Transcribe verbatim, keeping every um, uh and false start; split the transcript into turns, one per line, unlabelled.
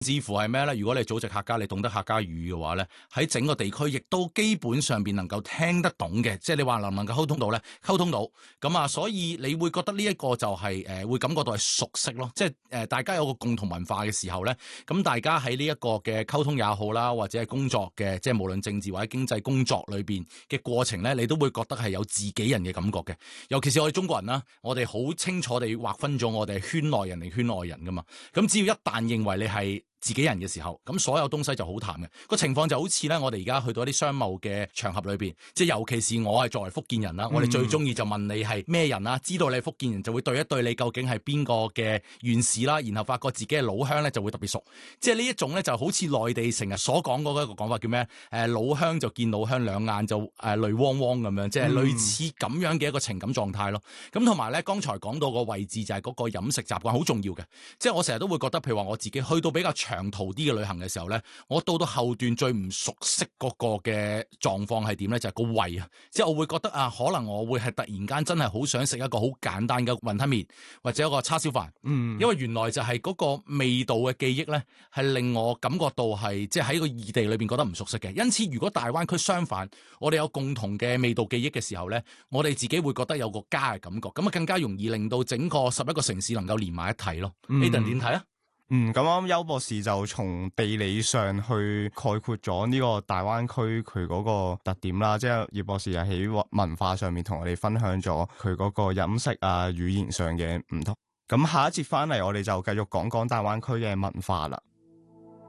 至乎係咩咧？如果你祖籍客家，你懂得客家語嘅話咧，喺整個地區亦都基本上邊能夠聽得懂嘅，即係你話能唔能夠溝通到咧？溝通到咁啊，所以你會覺得呢一個就係、是、誒、呃、會感覺到係熟悉咯，即係誒、呃、大家有個共同文化嘅時候咧，咁大家喺呢一個嘅溝通也好啦，或者係工作嘅，即係無論政治或者經濟工作裏邊嘅過程咧，你都會覺得係有自己人嘅感覺嘅。尤其是我哋中國人啦，我哋好清楚地劃分咗我哋係圈內人定圈外人噶嘛。咁只要一旦認為你係自己人嘅時候，咁所有東西就好淡嘅。個情況就好似咧，我哋而家去到一啲商貿嘅場合裏邊，即係尤其是我係作為福建人啦，嗯、我哋最中意就問你係咩人啦，知道你係福建人就會對一對你究竟係邊個嘅縣市啦，然後發覺自己嘅老鄉咧就會特別熟。即係呢一種咧就好似內地成日所講嗰一個講法叫咩？誒、呃、老鄉就見老鄉兩眼就誒、呃、淚汪汪咁樣，即係類似咁樣嘅一個情感狀態咯。咁同埋咧，剛才講到個位置就係嗰個飲食習慣好重要嘅。即係我成日都會覺得，譬如話我自己去到比較長途啲嘅旅行嘅時候咧，我到到後段最唔熟悉嗰個嘅狀況係點咧？就係、是、個胃啊！即係我會覺得啊，可能我會係突然間真係好想食一個好簡單嘅雲吞麵或者一個叉燒飯，嗯，因為原來就係嗰個味道嘅記憶咧，係令我感覺到係即係喺個異地裏邊覺得唔熟悉嘅。因此，如果大灣區相反，我哋有共同嘅味道記憶嘅時候咧，我哋自己會覺得有個家嘅感覺，咁啊更加容易令到整個十一個城市能夠連埋一體咯。Aiden 點睇啊？
嗯，咁啱邱博士就從地理上去概括咗呢個大灣區佢嗰個特點啦，即係葉博士又喺文化上面同我哋分享咗佢嗰個飲食啊、語言上嘅唔同。咁下一節翻嚟，我哋就繼續講講大灣區嘅文化啦。